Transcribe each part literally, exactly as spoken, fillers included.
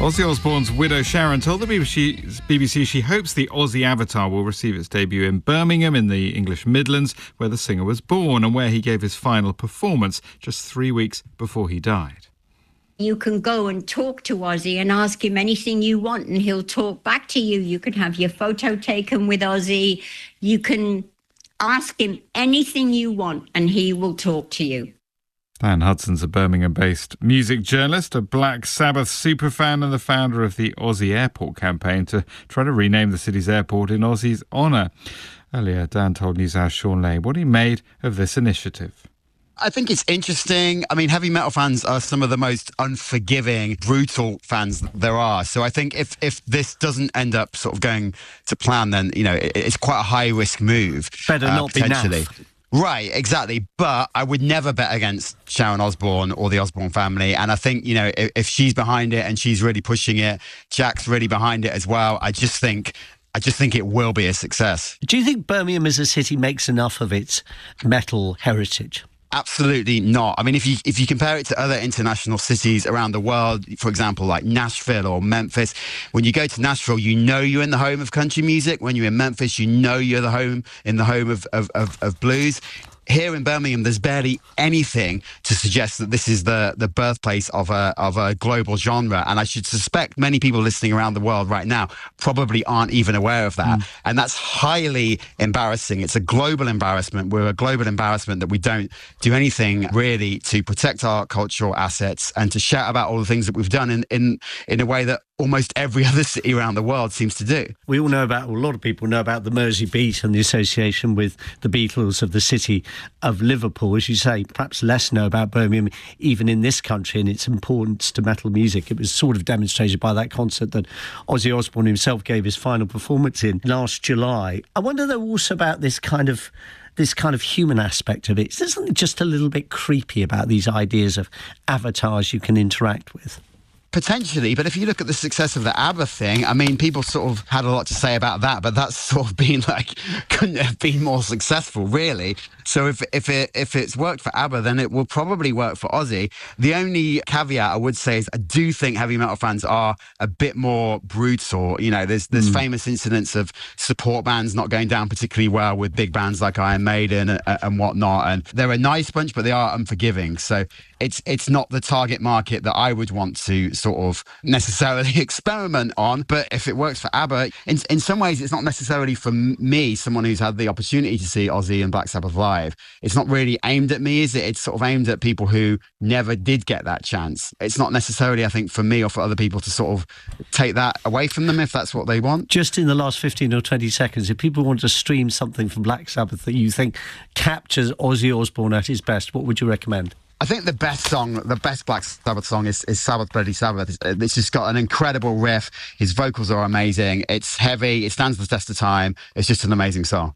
Ozzy Osbourne's widow Sharon told the B B C, B B C she hopes the Ozzy Avatar will receive its debut in Birmingham in the English Midlands, where the singer was born and where he gave his final performance just three weeks before he died. You can go and talk to Ozzy and ask him anything you want and he'll talk back to you. You can have your photo taken with Ozzy. You can ask him anything you want and he will talk to you. Dan Hudson's a Birmingham-based music journalist, a Black Sabbath superfan and the founder of the Ozzy Airport campaign to try to rename the city's airport in Ozzy's honour. Earlier, Dan told NewsHour's Sean Lay what he made of this initiative. I think it's interesting. I mean, heavy metal fans are some of the most unforgiving, brutal fans there are. So I think if, if this doesn't end up sort of going to plan, then, you know, it, it's quite a high-risk move. Better uh, not potentially. be naff. Right, exactly. But I would never bet against Sharon Osbourne or the Osbourne family. And I think, you know, if, if she's behind it and she's really pushing it, Jack's really behind it as well. I just think... I just think it will be a success. Do you think Birmingham as a city makes enough of its metal heritage? Absolutely not. I mean, if you if you compare it to other international cities around the world, for example, like Nashville or Memphis, when you go to Nashville, you know you're in the home of country music. When you're in Memphis, you know you're the home in the home of of, of, of blues. Here in Birmingham, there's barely anything to suggest that this is the, the birthplace of a of a global genre. And I should suspect many people listening around the world right now probably aren't even aware of that. Mm. And that's highly embarrassing. It's a global embarrassment. We're a global embarrassment that we don't do anything really to protect our cultural assets and to shout about all the things that we've done in, in, in a way that almost every other city around the world seems to do. We all know about, well, a lot of people know about the Mersey Beat and the association with the Beatles of the city of Liverpool. As you say, perhaps less know about Birmingham, even in this country, and its importance to metal music. It was sort of demonstrated by that concert that Ozzy Osbourne himself gave his final performance in last July. I wonder, though, also about this kind of this kind of human aspect of it. Is there something just a little bit creepy about these ideas of avatars you can interact with? Potentially, but if you look at the success of the ABBA thing, I mean, people sort of had a lot to say about that, but that's sort of been like, couldn't have been more successful, really. So if if it if it's worked for ABBA, then it will probably work for Ozzy. The only caveat I would say is I do think heavy metal fans are a bit more brutal. You know, there's there's mm. famous incidents of support bands not going down particularly well with big bands like Iron Maiden and, and whatnot. And they're a nice bunch, but they are unforgiving. So it's it's not the target market that I would want to sort of necessarily experiment on. But if it works for ABBA, in, in some ways, it's not necessarily for me, someone who's had the opportunity to see Ozzy and Black Sabbath live. It's not really aimed at me, is it? It's sort of aimed at people who never did get that chance. It's not necessarily, I think, for me or for other people to sort of take that away from them if that's what they want. Just in the last fifteen or twenty seconds, if people want to stream something from Black Sabbath that you think captures Ozzy Osbourne at his best, what would you recommend? I think the best song, the best Black Sabbath song is, is Sabbath Bloody Sabbath. It's, it's just got an incredible riff. His vocals are amazing. It's heavy. It stands the test of time. It's just an amazing song.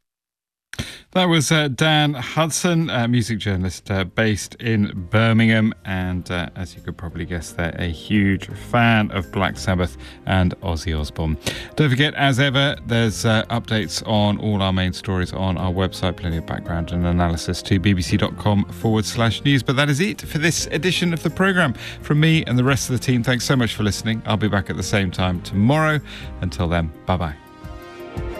That was uh, Dan Hudson, a music journalist uh, based in Birmingham, and uh, as you could probably guess, they're a huge fan of Black Sabbath and Ozzy Osbourne. Don't forget, as ever, there's uh, updates on all our main stories on our website, plenty of background and analysis to bbc.com forward slash news. But that is it for this edition of the programme. From me and the rest of the team, thanks so much for listening. I'll be back at the same time tomorrow. Until then, bye-bye.